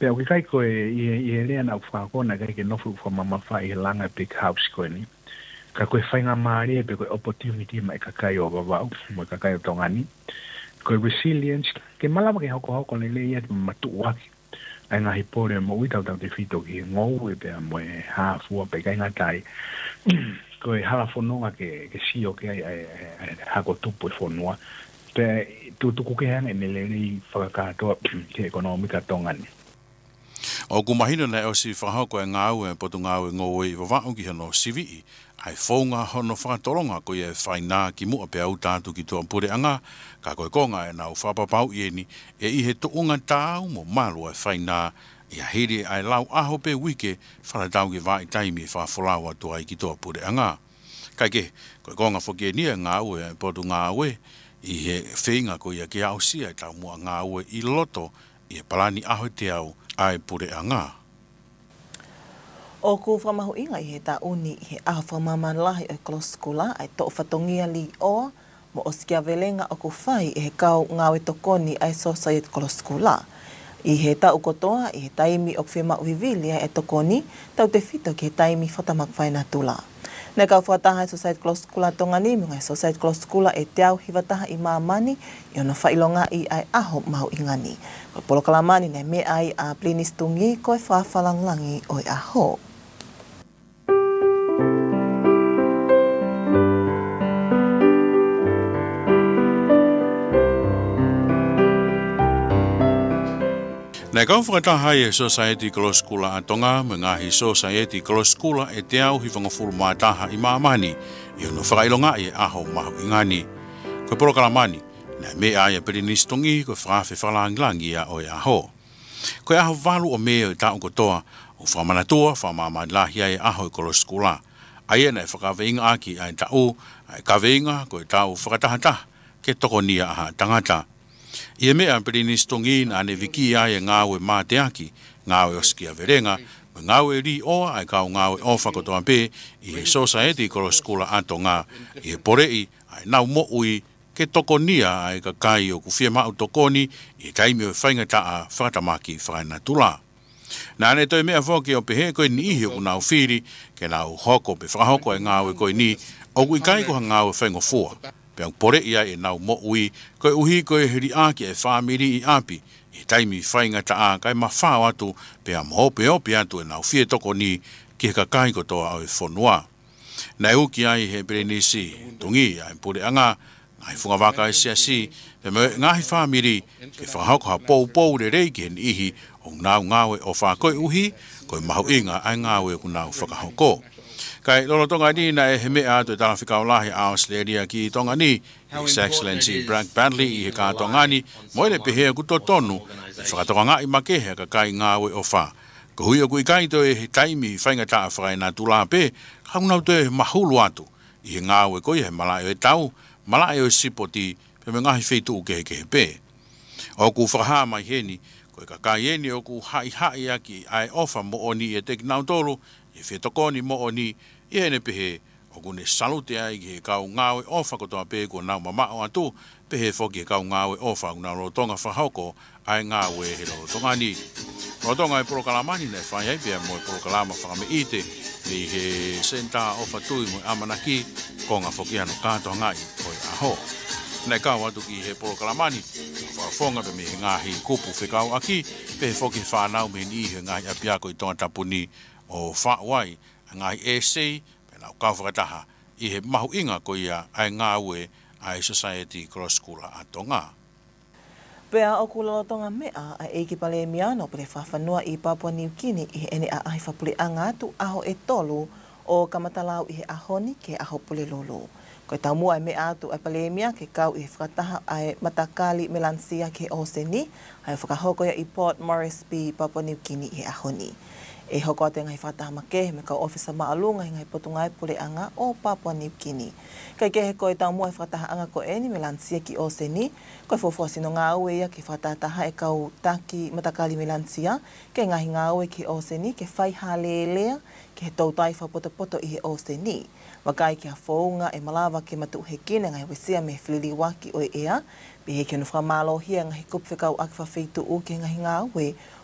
Pe o kai ko e le na fa ko na kai ke no fu fa mama fa i langa big house ko ni. Ka ko fa nga mari pe ko opportunity mai ka kai o ba mo ka kai tongani. Ko resilience ke mala ke hoko le le ia matu wa. Ai nga hipore mo without the fito ki ngo e pe mo ha fu pe kai nga tai. Ko e hala fononga ke si o ke ai ha ko tupu fonua. Pe tu ku ke hanga ne le fa to ke economic tongani. O kumahina na o si whahako e ngāu e potu ngāu e ngō i wawau ki hano sivi ai whaunga hono whakatoronga ko i e whainā ki mua pe au tātu ki tua pure anga ka koe konga e nau whapapau i eni e i he toonga tāu mo malu e whainā i a hiri ai lau aho pe wike whanatau ki vai taimi whawholau atu ai ki tua pure anga. Kai ke, koe konga whoki e nia ngāu e potu ngāu e i he whinga ko i a ki au sia e tau mua ngāu e i loto i e palani aho te au ai pure anga. O ku whamahu inga i he tā uni i he aha whamamalahi o koloskula ai tō whatongia li oa mo o sikia velenga o ku whai i he kau ngāwe tokoni ai Society koloskula. I he tā ukotoa i he taimi o kwhema uivilia e tokoni tau te whito ki he taimi whatamak whaina tula. Nē kau whataha i Society koloskula tongani mi ngai Society koloskula e te au hiwataha i māmani i ona whailonga i ai aho mahu ingani. Koe polo kalamani nei me ai a Plinis Tungi koe whawhalanglangi oi aho. Nei kau whakatahai e Society koloskula a tonga me ngahi Society koloskula e te au hi whangafuru mātaha i māmani i ono whakailonga i aho mahu ingani. Koe polo kalamani nei me ai a Plinis Tungi koe whawhalanglangi a oi aho. Koe aho walu o mea i tāu kotoa o whamanatua whamamalahi ai aho i koloskula. Aia nei whakaweinga aki ai tau ai kaweinga koe tau whakatahata ke tokonia aha tangata. Ia mea Plinis Tungi na ane wiki ai e ngāwe māteaki, ngāwe o skia verenga, me ngāwe ri oa ai kau ngāwe o whakotoa pē i he Society koloskula ato ngā, i he porei ai nau mo ui ke tokonia ai ka kai o kuwhia mau tokoni i taimi o whainga taa whakatamaki whaina tula. Nā ane toi mea whoki o pehe koe ni ihi o ku nau whiri, ke nau hoko pe whakahoko e ngāwe koe ni, o kui kai koha ngāwe whaingo fua. Pe ang pore ia e nau mo ui, koe uhi koe hiri aki e whamiri i api, i taimi whainga taa kai mawhao atu, pe am hope opi atu e nau whie toko ni ki ka kai kotoa au e whonua. Nei uki ai he Prenisi, Tungi ai pure anga, ngai whunga waka e siasi, pe me ngahi whamiri, ke whahauka pou re reiki hen ihi, o nau ngawe o whakoe uhi, koe mahu inga ai ngawe ku nau whakahauko. Kai lolo tonga ni na e he mea atu e tala whikaulahi a Australia ki tonga ni, His Excellency Bragg Badley i he kā tonga ni, moere pehea ku tonu, e whakatoka ngā i makehe ka kai ngāwe o wha. Ko hui o kui kai to e he taimi whainga taa whakaina tula pe, kaunau to e mahulu atu, i he ngāwe koi he malai o e tau, malai o e sipoti, pe me ngahi wheitu uke he pe. O ku whakaha mai heni, koe ka kai eni o ku hai aki ai ofa mo oni e teki nau tolu, i whetokoni mo oni, i ene pehe, o kune salute ai ki he kau ngāwe ofa kotoa pe ko nau mamao atu, pehe whoki he kau ngāwe ofa kuna rotonga whahauko ai ngāwe he rotonga ni. Rotonga e porokalamani nei whai ai pia mo e porokalama whakame ite, ni he senta ofa tui mo amanaki, ko ngā whoki anu kātoa ngai oi aho. Nei kau atu ki he porokalamani, whawhonga pe me he ngāhi kupu whekau aki, pehe whoki whanau me ni he ngai apiako i tonga tapuni, o whawai, ngai EC, penau kau whakataha, i he mahu inga ko ia ai ngāwe ai Society koloskula a tonga. Pea o kulolotonga mea a eiki pale miano pere whawhanua i Papua New Guinea i he ene a ahi whapule anga atu aho e tolu o kamatalau i he ahoni ke aho pule lolo. Koe tau mua e mea atu ai pale mea ke kau i he whakataha ai matakali melansia ke oseni, ai whakahokoia i Port Moresby Papua New Guinea i he ahoni. E hoko ate ngai whataha make me kau ofisa maalunga ngai potungai pule anga o Papua New Guinea. Kai ke koe tau mua e whataha anga ko eni me lansia ki oseni, koe fofua sino ngā ue ia ke whatataha e kau taki matakali me lansia, ke ngahi ngā ue ki oseni, ke whai halelea, ke he tautai whapoto i he oseni. Wakai ki a whounga e malawa ke matu he kine ngai wesia me whilili waki o ea, pe he kenu whakamalo hia ngai kup whekau aki whawhitu u ke ngahi ngā ue,